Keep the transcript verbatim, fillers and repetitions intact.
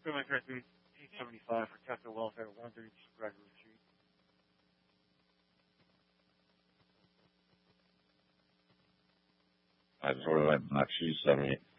Semi Directory eight seventy-five for Tesla Welfare, one thirty-two Gregory Street. I sort of like not she seventy.